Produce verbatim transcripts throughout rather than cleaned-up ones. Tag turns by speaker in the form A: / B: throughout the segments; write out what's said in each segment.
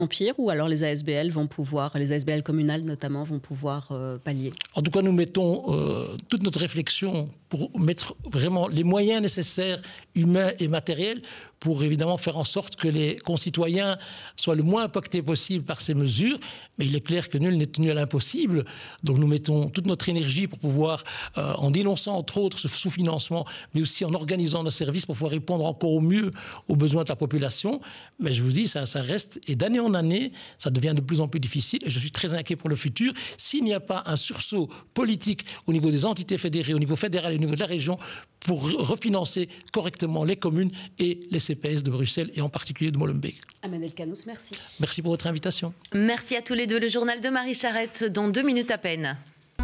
A: empire, ou alors les A S B L vont pouvoir, les A S B L communales notamment, vont pouvoir euh, pallier?
B: En tout cas, nous mettons euh, toute notre réflexion pour mettre vraiment les moyens nécessaires, humains et matériels, pour évidemment faire en sorte que les concitoyens soient le moins impactés possible par ces mesures. Mais il est clair que nul n'est tenu à l'impossible. Donc nous mettons toute notre énergie pour pouvoir, euh, en dénonçant entre autres ce sous-financement, mais aussi en organisant nos services pour pouvoir répondre encore au mieux aux besoins de la population. Mais je vous dis, ça, ça reste, et d'année en année, ça devient de plus en plus difficile. Et je suis très inquiet pour le futur. S'il n'y a pas un sursaut politique au niveau des entités fédérées, au niveau fédéral et au niveau de la région, pour refinancer correctement les communes et les C P S de Bruxelles et en particulier de Molenbeek.
A: Ahmed Elkanous, merci.
B: Merci pour votre invitation.
C: Merci à tous les deux. Le journal de Marie Charette dans deux minutes à peine.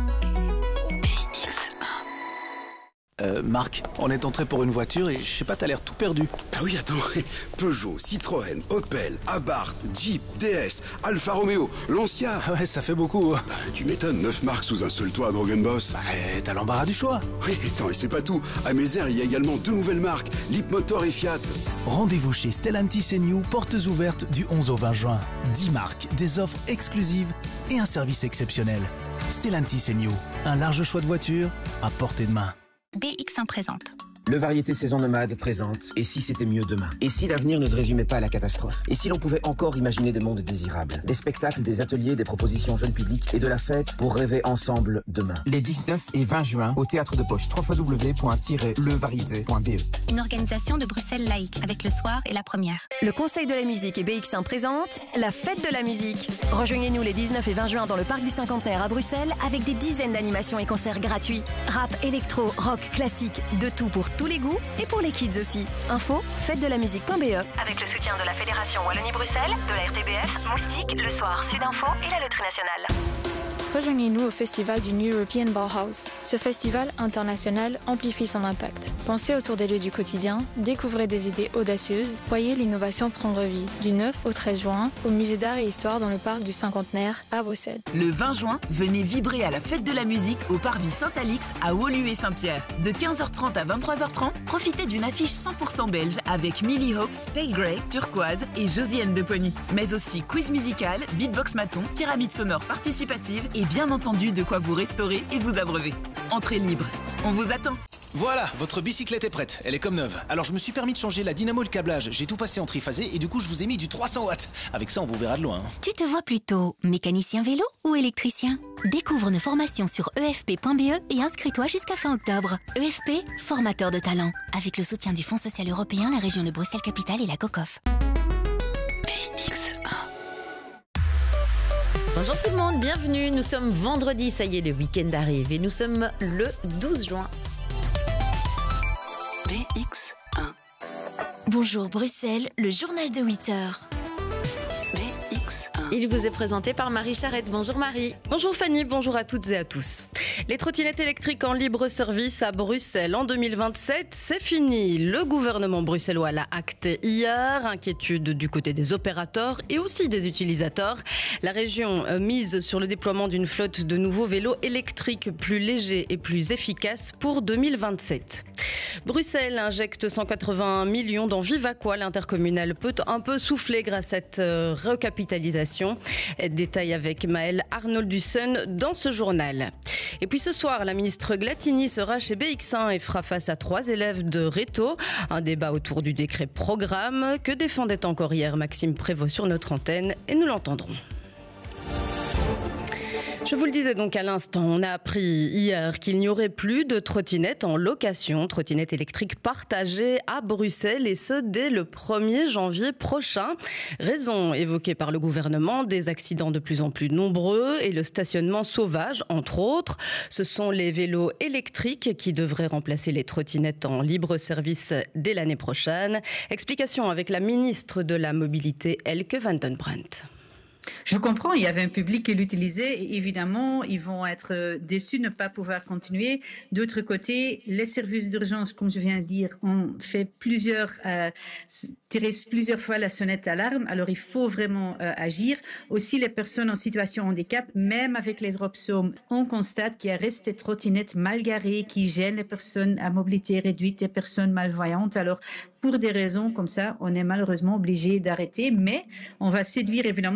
D: Euh, Marc, on est entré pour une voiture et je sais pas, t'as l'air tout perdu.
E: Ah oui, attends, Peugeot, Citroën, Opel, Abarth, Jeep, D S, Alfa Romeo, Lancia.
D: Ouais, ça fait beaucoup.
E: Bah, tu m'étonnes, neuf marques sous un seul toit, Drogenboss.
D: Bah, t'as l'embarras du choix.
E: Oui, attends, et c'est pas tout. À Mézère, il y a également deux nouvelles marques, Leapmotor et Fiat.
F: Rendez-vous chez Stellantis et New, portes ouvertes du onze au vingt juin. dix marques, des offres exclusives et un service exceptionnel. Stellantis et New, un large choix de voitures à portée de main.
G: B X un présente.
H: Le Variété Saison Nomade présente « Et si c'était mieux demain ?» Et si l'avenir ne se résumait pas à la catastrophe? Et si l'on pouvait encore imaginer des mondes désirables? Des spectacles, des ateliers, des propositions jeunes publics et de la fête pour rêver ensemble demain. Les dix-neuf et vingt juin au Théâtre de Poche, w w w point le variété point b e.
G: Une organisation de Bruxelles Laïque avec le soir et la première.
I: Le Conseil de la musique et B X un présente la fête de la musique. Rejoignez-nous les dix-neuf et vingt juin dans le Parc du Cinquantenaire à Bruxelles avec des dizaines d'animations et concerts gratuits. Rap, électro, rock, classique, de tout pour tous les goûts et pour les kids aussi. Info, fête de la musique point b e.
J: Avec le soutien de la Fédération Wallonie-Bruxelles, de la R T B F, Moustique, Le Soir, Sudinfo et la Loterie Nationale.
K: Rejoignez-nous au festival du New European Bauhaus. Ce festival international amplifie son impact. Pensez autour des lieux du quotidien, découvrez des idées audacieuses, voyez l'innovation prendre vie. Du neuf au treize juin, au musée d'art et histoire dans le parc du Cinquantenaire à Bruxelles.
L: Le vingt juin, venez vibrer à la fête de la musique au Parvis Saint-Alix à Woluwe et Saint-Pierre. De quinze heures trente à vingt-trois heures trente, profitez d'une affiche cent pour cent belge avec Millie Hopes, Pale Grey, Turquoise et Josiane de Pony. Mais aussi quiz musical, beatbox maton, pyramide sonore participative et bien entendu de quoi vous restaurer et vous abreuver. Entrée libre. On vous attend.
D: Voilà, votre bicyclette est prête. Elle est comme neuve. Alors je me suis permis de changer la dynamo et le câblage. J'ai tout passé en triphasé et du coup je vous ai mis du trois cents watts. Avec ça on vous verra de loin.
G: Tu te vois plutôt mécanicien vélo ou électricien? Découvre nos formations sur e f p point b e et inscris-toi jusqu'à fin octobre. E F P, formateur de talent. Avec le soutien du Fonds social européen, la région de Bruxelles-Capitale et la COCOF.
C: B X un. Bonjour tout le monde, bienvenue. Nous sommes vendredi, ça y est, le week-end arrive et nous sommes le douze juin.
G: B X un. Bonjour Bruxelles, le journal de huit heures.
C: B X un. Il vous est présenté par Marie Charette. Bonjour Marie.
A: Bonjour Fanny, bonjour à toutes et à tous. Les trottinettes électriques en libre service à Bruxelles en deux mille vingt-sept, c'est fini. Le gouvernement bruxellois l'a acté hier. Inquiétude du côté des opérateurs et aussi des utilisateurs. La région mise sur le déploiement d'une flotte de nouveaux vélos électriques plus légers et plus efficaces pour deux mille vingt-sept. Bruxelles injecte cent quatre-vingts millions dans Vivaquois. L'intercommunal peut un peu souffler grâce à cette recapitalisation. Détail avec Maëlle Arnoldusson dans ce journal. Et puis ce soir, la ministre Glatini sera chez B X un et fera face à trois élèves de Réto. Un débat autour du décret programme que défendait encore hier Maxime Prévost sur notre antenne et nous l'entendrons. Je vous le disais donc à l'instant, on a appris hier qu'il n'y aurait plus de trottinettes en location, trottinettes électriques partagées à Bruxelles et ce dès le premier janvier prochain. Raison évoquée par le gouvernement, des accidents de plus en plus nombreux et le stationnement sauvage entre autres. Ce sont les vélos électriques qui devraient remplacer les trottinettes en libre service dès l'année prochaine. Explication avec la ministre de la Mobilité, Elke van den Brandt.
M: Je comprends, il y avait un public qui l'utilisait et évidemment, ils vont être déçus de ne pas pouvoir continuer. D'autre côté, les services d'urgence, comme je viens de dire, ont fait plusieurs, euh, tiré plusieurs fois la sonnette d'alarme, alors il faut vraiment euh, agir. Aussi, les personnes en situation de handicap, même avec les dropsomes, on constate qu'il y a resté des trottinettes mal garées qui gênent les personnes à mobilité réduite, les personnes malvoyantes. Alors, pour des raisons comme ça, on est malheureusement obligé d'arrêter, mais on va séduire évidemment